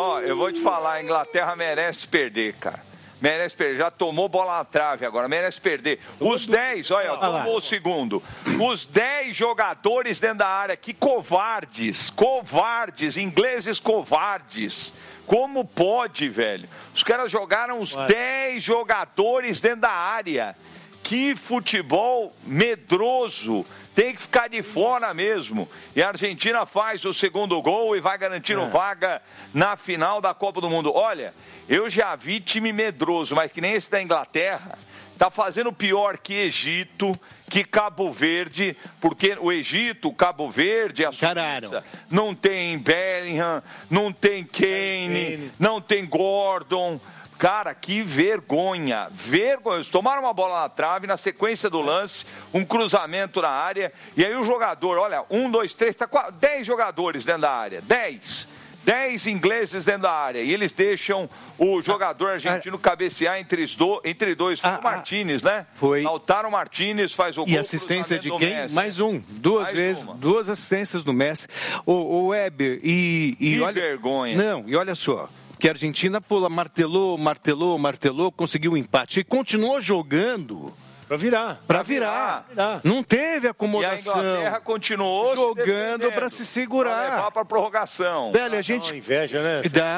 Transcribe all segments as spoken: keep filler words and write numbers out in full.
Ó, eu vou te falar, a Inglaterra merece perder, cara. Merece perder. Já tomou bola na trave agora, merece perder. Os dez, olha, tomou o segundo. Os dez jogadores dentro da área, que covardes, covardes, ingleses covardes. Como pode, velho? Os caras jogaram os dez jogadores dentro da área. Que futebol medroso. Tem que ficar de fora mesmo. E a Argentina faz o segundo gol e vai garantindo é. vaga na final da Copa do Mundo. Olha, eu já vi time medroso, mas que nem esse da Inglaterra. Tá fazendo pior que Egito, que Cabo Verde, porque o Egito, Cabo Verde, a Suíça, não tem Bellingham, não tem Kane, não tem Gordon. Cara, que vergonha, vergonha. Eles tomaram uma bola na trave, na sequência do lance, um cruzamento na área, e aí o jogador, olha, um, dois, três, tá quase, dez jogadores dentro da área, dez. Dez ingleses dentro da área, e eles deixam o jogador argentino cabecear entre, os do, entre dois. Foi ah, o Martínez, né? Foi. Lautaro Martínez faz o gol. E assistência de quem? Messi. Mais um. Duas Mais vezes, uma. duas assistências do Messi. O, o Weber, e, e que olha... vergonha. Não, e olha só, que a Argentina pula, martelou, martelou, martelou, conseguiu um empate e continuou jogando... Pra virar. Pra virar. virar. Não teve acomodação. E a Inglaterra continuou jogando para se segurar. Pra levar pra prorrogação. Velho, a gente... Dá uma inveja, né?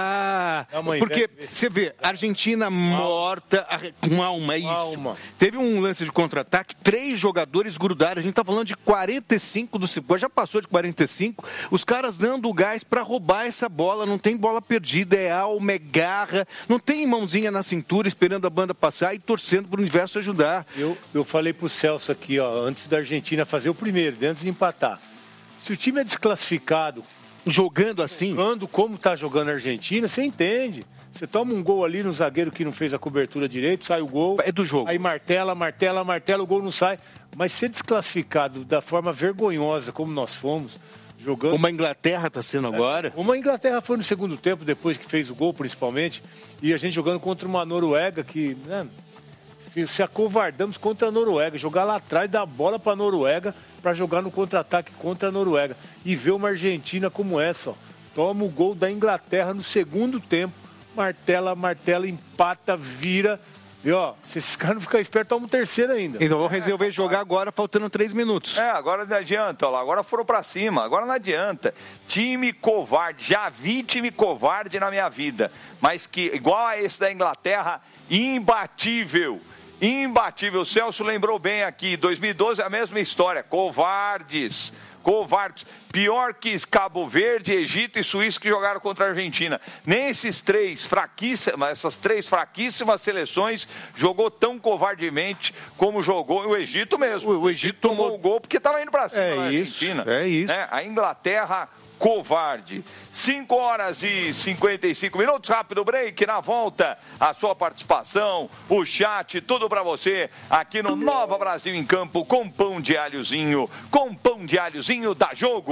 Dá. Dá uma Porque, inveja. Você vê, Argentina morta, com alma, é isso. Alma. Teve um lance de contra-ataque, três jogadores grudaram. A gente tá falando de quarenta e cinco do segundo, já passou de quarenta e cinco. Os caras dando o gás pra roubar essa bola. Não tem bola perdida, é alma, é garra. Não tem mãozinha na cintura esperando a banda passar e torcendo pro universo ajudar. Eu Eu falei pro Celso aqui, ó, antes da Argentina fazer o primeiro, antes de empatar. Se o time é desclassificado, jogando assim, jogando como tá jogando a Argentina, você entende. Você toma um gol ali no zagueiro que não fez a cobertura direito, sai o gol. É do jogo. Aí martela, martela, martela, o gol não sai. Mas ser desclassificado da forma vergonhosa como nós fomos, jogando... Como a Inglaterra está sendo agora. Uma a Inglaterra foi no segundo tempo, depois que fez o gol, principalmente. E a gente jogando contra uma Noruega que... Né, se acovardamos contra a Noruega, jogar lá atrás, dar a bola para a Noruega, para jogar no contra-ataque contra a Noruega. E ver uma Argentina como essa, ó. Toma o gol da Inglaterra no segundo tempo, martela, martela, empata, vira. E ó, se esses caras não ficarem espertos, toma o terceiro ainda. Então vou resolver jogar agora, faltando três minutos. É, agora não adianta, ó lá, agora foram pra cima, agora não adianta. Time covarde, já vi time covarde na minha vida, mas que, igual a esse da Inglaterra, imbatível. Imbatível. O Celso lembrou bem aqui, dois mil e doze é a mesma história, covardes. Covardes, pior que Cabo Verde, Egito e Suíça que jogaram contra a Argentina. Nem esses três fraquíssimas, essas três fraquíssimas seleções jogou tão covardemente como jogou o Egito mesmo. O, o Egito tomou... tomou o gol porque estava indo para cima é da isso, Argentina. É isso. É, a Inglaterra covarde. cinco horas e cinquenta e cinco minutos, rápido break, na volta, a sua participação, o chat, tudo pra você, aqui no Nova Brasil em Campo, com pão de alhozinho, com pão de alhozinho da Jogo.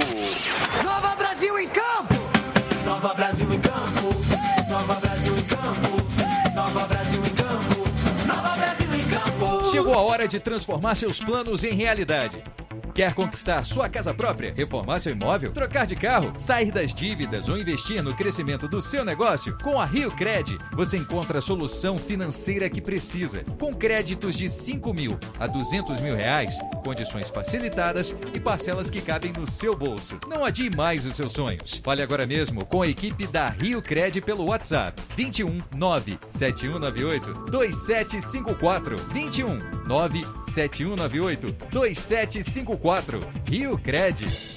Nova Brasil em Campo! Nova Brasil em Campo! Nova Brasil em Campo! Nova Brasil em Campo! Nova Brasil em Campo! Chegou a hora de transformar seus planos em realidade. Quer conquistar sua casa própria, reformar seu imóvel, trocar de carro, sair das dívidas ou investir no crescimento do seu negócio? Com a Rio Cred, você encontra a solução financeira que precisa. Com créditos de cinco mil a duzentos mil reais, condições facilitadas e parcelas que cabem no seu bolso. Não adie mais os seus sonhos. Fale agora mesmo com a equipe da Rio Cred pelo WhatsApp vinte e um nove sete um nove oito dois sete cinco quatro vinte e um nove sete um nove oito dois sete cinco quatro. Rio Cred.